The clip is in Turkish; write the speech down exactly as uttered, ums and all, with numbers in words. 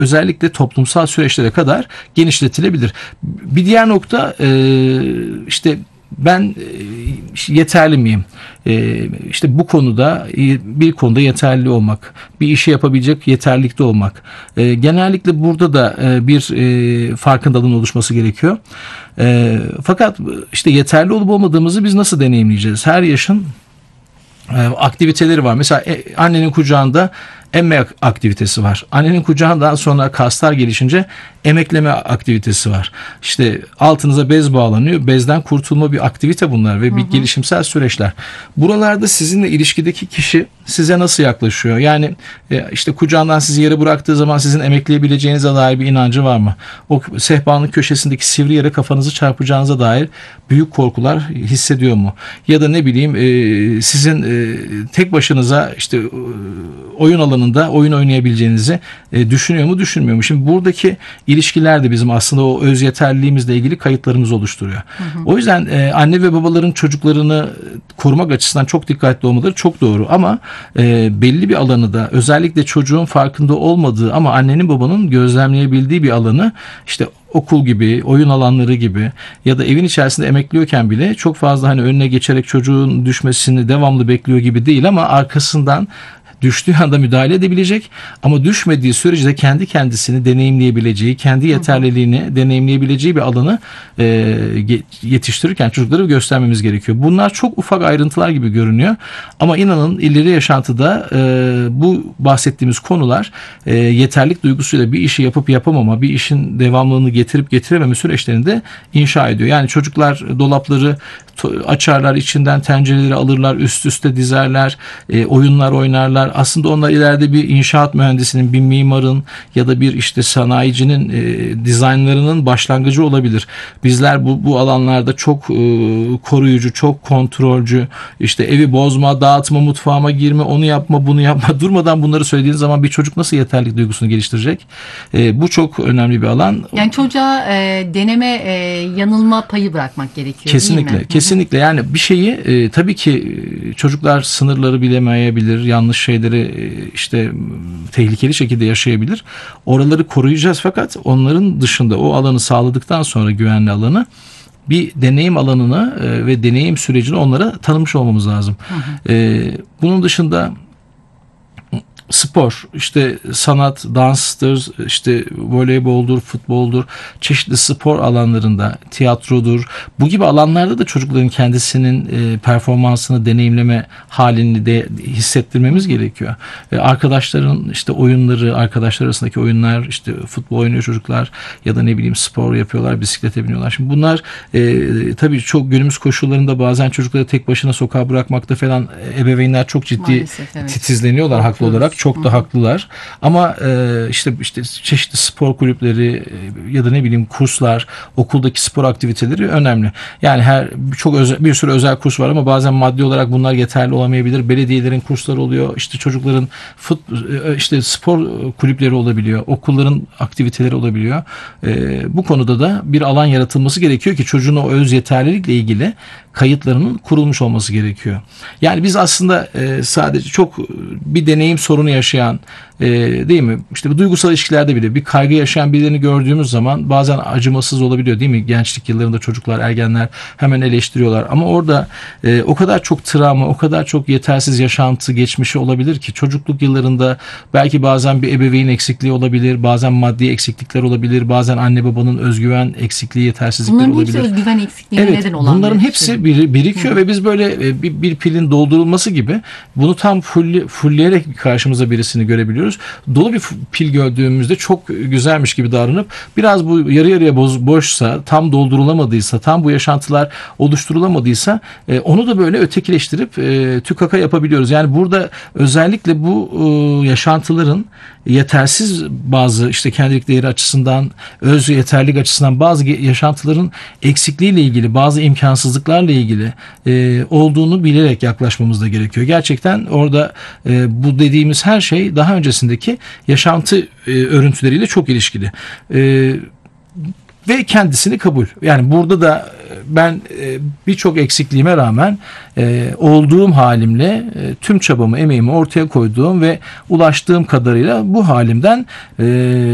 özellikle toplumsal süreçlere kadar genişletilebilir. Bir diğer nokta e, işte ben yeterli miyim? Ee, işte bu konuda bir konuda yeterli olmak, bir işi yapabilecek yeterlilikte olmak. Ee, genellikle burada da bir e, farkındalığın oluşması gerekiyor. Ee, fakat işte yeterli olup olmadığımızı biz nasıl deneyimleyeceğiz? Her yaşın e, aktiviteleri var. Mesela e, annenin kucağında emme aktivitesi var. Annenin kucağından sonra kaslar gelişince emekleme aktivitesi var. İşte altınıza bez bağlanıyor. Bezden kurtulma bir aktivite bunlar ve bir hı hı. gelişimsel süreçler. Buralarda sizinle ilişkideki kişi size nasıl yaklaşıyor? Yani işte kucağından sizi yere bıraktığı zaman sizin emekleyebileceğinize dair bir inancı var mı? O sehpanın köşesindeki sivri yere kafanızı çarpacağınıza dair büyük korkular hissediyor mu? Ya da ne bileyim sizin tek başınıza işte oyun alanında oyun oynayabileceğinizi düşünüyor mu, düşünmüyor mu? Şimdi buradaki ilişkiler de bizim aslında o öz yeterliliğimizle ilgili kayıtlarımızı oluşturuyor. Hı hı. O yüzden e, anne ve babaların çocuklarını korumak açısından çok dikkatli olmaları çok doğru. Ama e, belli bir alanı da özellikle çocuğun farkında olmadığı ama annenin babanın gözlemleyebildiği bir alanı işte okul gibi, oyun alanları gibi ya da evin içerisinde emekliyorken bile çok fazla hani önüne geçerek çocuğun düşmesini devamlı bekliyor gibi değil ama arkasından düştüğü anda müdahale edebilecek ama düşmediği sürece de kendi kendisini deneyimleyebileceği, kendi yeterliliğini hı hı. deneyimleyebileceği bir alanı e, yetiştirirken çocukları göstermemiz gerekiyor. Bunlar çok ufak ayrıntılar gibi görünüyor ama inanın ileri yaşantıda e, bu bahsettiğimiz konular e, yeterlik duygusuyla bir işi yapıp yapamama, bir işin devamlılığını getirip getirememe süreçlerini de inşa ediyor. Yani çocuklar dolapları açarlar, içinden tencereleri alırlar, üst üste dizerler, e, oyunlar oynarlar. Aslında onlar ileride bir inşaat mühendisinin, bir mimarın ya da bir işte sanayicinin e, dizaynlarının başlangıcı olabilir. Bizler bu, bu alanlarda çok e, koruyucu, çok kontrolcü, işte evi bozma, dağıtma, mutfağıma girme, onu yapma, bunu yapma. Durmadan bunları söylediğiniz zaman bir çocuk nasıl yeterlilik duygusunu geliştirecek? E, bu çok önemli bir alan. Yani çocuğa e, deneme, e, yanılma payı bırakmak gerekiyor. Kesinlikle, değil mi? kesinlikle. Yani bir şeyi e, tabii ki çocuklar sınırları bilemeyebilir, yanlış şeyleri e, işte tehlikeli şekilde yaşayabilir. Oraları koruyacağız fakat onların dışında o alanı sağladıktan sonra güvenli alanı bir deneyim alanını e, ve deneyim sürecini onlara tanımış olmamız lazım. Hı hı. E, bunun dışında spor, işte sanat, danstır, işte voleyboldur, futboldur, çeşitli spor alanlarında, tiyatrodur. Bu gibi alanlarda da çocukların kendisinin e, performansını deneyimleme halini de hissettirmemiz gerekiyor. E, arkadaşların işte oyunları, arkadaşlar arasındaki oyunlar, işte futbol oynuyor çocuklar ya da ne bileyim spor yapıyorlar, bisiklete biniyorlar. Şimdi bunlar e, tabii çok günümüz koşullarında bazen çocukları tek başına sokağa bırakmakta falan ebeveynler çok ciddi Maalesef, evet. titizleniyorlar haklı olarak. Çok da haklılar. Ama e, işte işte çeşitli spor kulüpleri e, ya da ne bileyim kurslar, okuldaki spor aktiviteleri önemli. Yani her çok özel, bir sürü özel kurs var ama bazen maddi olarak bunlar yeterli olamayabilir. Belediyelerin kursları oluyor. İşte çocukların fut, işte spor kulüpleri olabiliyor. Okulların aktiviteleri olabiliyor. E, bu konuda da bir alan yaratılması gerekiyor ki çocuğun o öz yeterlilikle ilgili kayıtlarının kurulmuş olması gerekiyor. Yani biz aslında e, sadece çok bir deneyim sorunu yaşayan e, değil mi? İşte bu duygusal ilişkilerde bile bir kaygı yaşayan birilerini gördüğümüz zaman bazen acımasız olabiliyor değil mi? Gençlik yıllarında çocuklar, ergenler hemen eleştiriyorlar. Ama orada e, o kadar çok travma, o kadar çok yetersiz yaşantı geçmişi olabilir ki çocukluk yıllarında belki bazen bir ebeveyn eksikliği olabilir, bazen maddi eksiklikler olabilir, bazen anne babanın özgüven eksikliği, yetersizlikleri bunların olabilir. Bunların hepsi özgüven eksikliğine evet, neden olan bunların hepsi şey. bir, birikiyor Hı. ve biz böyle bir, bir pilin doldurulması gibi bunu tam full, fullleyerek karşımıza birisini görebiliyoruz. Dolu bir pil gördüğümüzde çok güzelmiş gibi davranıp biraz bu yarı yarıya boz, boşsa, tam doldurulamadıysa, tam bu yaşantılar oluşturulamadıysa e, onu da böyle ötekileştirip e, tükaka yapabiliyoruz. Yani burada özellikle bu e, yaşantıların yetersiz bazı işte kendilik değeri açısından, öz yeterlik açısından bazı yaşantıların eksikliğiyle ilgili, bazı imkansızlıklarla ilgili e, olduğunu bilerek yaklaşmamız da gerekiyor. Gerçekten orada e, bu dediğimiz her şey daha öncesindeki yaşantı e, örüntüleriyle çok ilişkili. E, ve kendisini kabul. Yani burada da ben e, birçok eksikliğime rağmen e, olduğum halimle e, tüm çabamı, emeğimi ortaya koyduğum ve ulaştığım kadarıyla bu halimden e,